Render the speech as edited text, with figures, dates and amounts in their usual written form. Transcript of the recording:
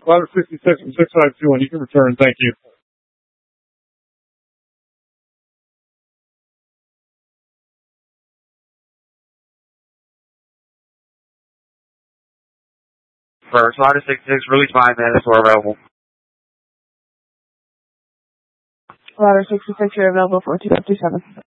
Ladder 66 from 6521. You can return. Thank you. First, Ladder 66, release 5 minutes, we're available. Ladder 66, you're available for 257.